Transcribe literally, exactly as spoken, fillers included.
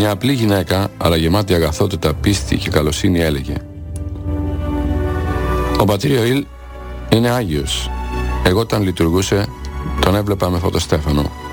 Μια απλή γυναίκα, αλλά γεμάτη αγαθότητα, πίστη και καλοσύνη, έλεγε: «Ο πατήρ Ιωήλ είναι Άγιος. Εγώ όταν λειτουργούσε τον έβλεπα με φωτοστέφανο.